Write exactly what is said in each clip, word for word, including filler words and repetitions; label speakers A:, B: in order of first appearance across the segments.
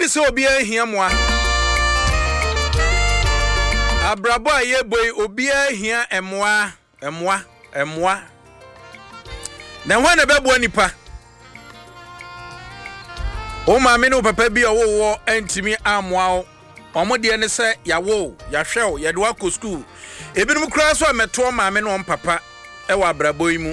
A: se obi ahia moa abrabo aye boy obi ahia emoa emoa emoa na ho na bebo nipa o ma me no papa bi owo antimi amoa omo de ne se yawo ya hwew ye de wako school ebinum kura so ameto ma me no papa e wa abrabo yi mu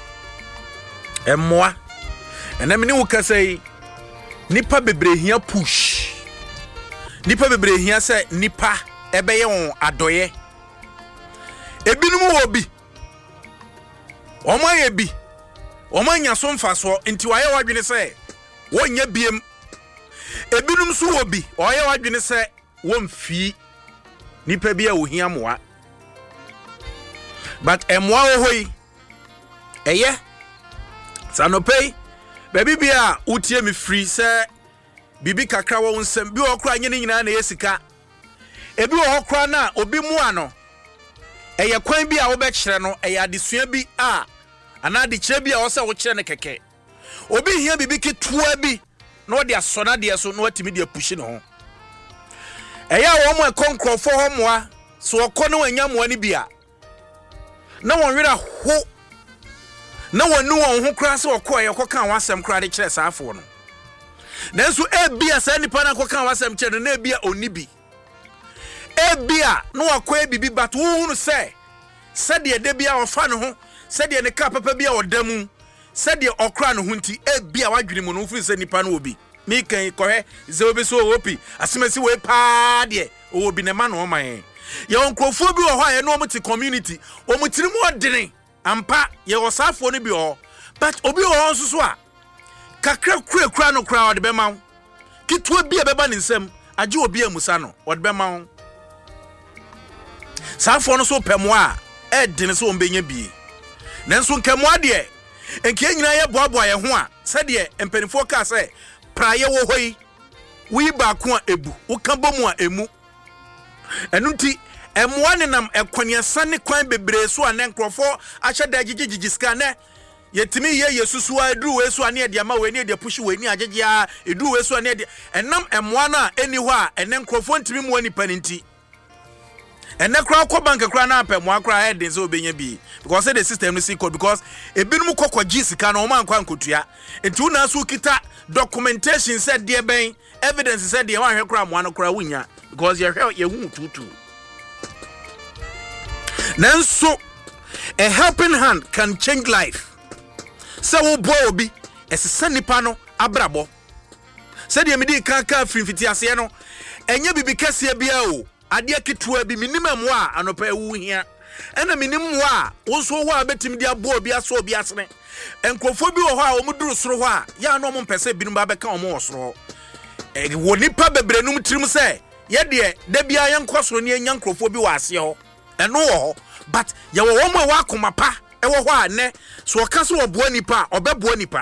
A: emoa ena me ne wo kasai nipa bebrehia push nipa bebrehia se nipa ebeye won adoye ebinum wo bi omo ye bi omo nya so mfaso nti waye wadwene se wonya biem ebinum so wo bi oye wadwene se womfi nipa bia wo hia moa but emoa wo hoi eye sanopei baby bia utie me free se bibi kakra wo nsem bi okra nye nyina na yesika ebi wo hokra na obi mu ano eye kwan bi a wo be kire no eye adesua bi a ana de kire bi a wo se wo kire ne keke obi hia bibi ketua bi na wo de asona de so na watimi de pushi ne ho eye wo mo ekonkrofo ho moa so okọ na wanya moa ne bia na won wira ho na wonu won ho kra se okọ ye koka wasem kra de kire saafo no nanso ebia sa nipa na koka wasem kire na ebia onibi ebia no akọ ebibi but wo hunu se se de de bia ofa ne ho se de ne ka papa bia odamu se de okra ne ho nti ebia wadwene mu no firi se nipa no obi mi kan kohe ze obi so opi asemasi we pa de obi ne ma no man ye onkrofo bi wo ho aye no omuti community omutiri mu odene ampa ye osafo no bi ho but obi wo nso so a kakra kura kura no kura ode be ma kitu bi e be ba ne nsam age obi amusa no ode be ma safo no so pemo a e dene so ombenya bi nanso nkamo ade enke nyina ye boaboa ye ho a se de empanifo ka se praye wo hoi wi ba ko a ebu wo ka bomu a emu enunti emoa ne nam ekwaniasa ne kwan bebre so a ne nkrofo ahye da gigigigiska ne yetimi ye yesusu a eduru we so a ne de ama we ne de pushi we ni agege a eduru we so a ne de enam emoa na eni ho a ene nkrofo ntimi mu ani paninti ene kra ko bank kra na apemo akra head so obenya bi because the system no see code because ebinum kokwaji sika na o man kwa nkotua enti na so kita documentation said there ben evidence said there wan hwe kra mo an kra wunya because ye hwe ye hu tutu nanso a helping hand can change life so wo boy obi esesa nipa no abrabo said ye medi kan kan frimfiti ase no enye bibi kase bia o ade ketua bi minimum a anopa ewu hia ena minimum a wonso ho a betim dia bo obi aso obi asene enkrofo bi wo ho a omuduru soro ho a ya no mo mpese binum ba beka omo osoro e wo nipa bebrenum tirim se ye de da bia ye nkosoro ne nya nkrofo bi wa ase ho eno wo but ye wo wo mo wa komapa e wo ho a ne so oka so obo nipa obebo nipa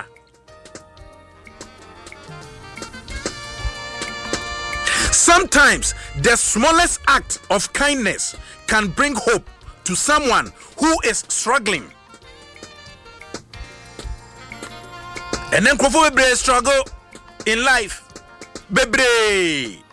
A: sometimes the smallest act of kindness can bring hope to someone who is struggling. And then Krofo bebre struggle in life. Bebre.